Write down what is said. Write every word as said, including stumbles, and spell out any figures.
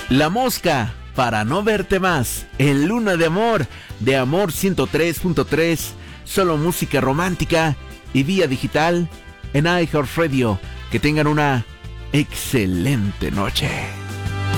La Mosca, Para no verte más, en Luna de Amor, de Amor ciento tres punto tres, solo música romántica y vía digital en iHeartRadio. Que tengan una excelente noche.